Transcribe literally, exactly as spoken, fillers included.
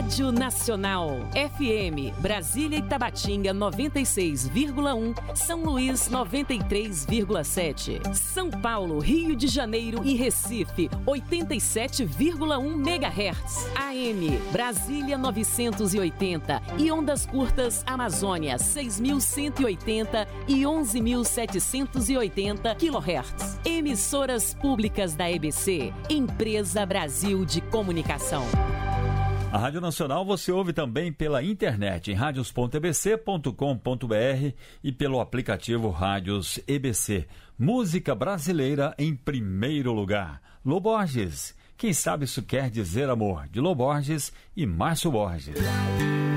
Rádio Nacional. F M, Brasília e Tabatinga noventa e seis vírgula um, São Luís noventa e três vírgula sete, São Paulo, Rio de Janeiro e Recife oitenta e sete vírgula um megahertz. A M, Brasília novecentos e oitenta e ondas curtas Amazônia seis mil cento e oitenta e onze mil setecentos e oitenta quilohertz. Emissoras públicas da E B C, Empresa Brasil de Comunicação. A Rádio Nacional você ouve também pela internet em radios ponto e b c ponto com ponto b r e pelo aplicativo Rádios E B C. Música brasileira em primeiro lugar. Lô Borges, quem sabe isso quer dizer amor, de Lô Borges e Márcio Borges.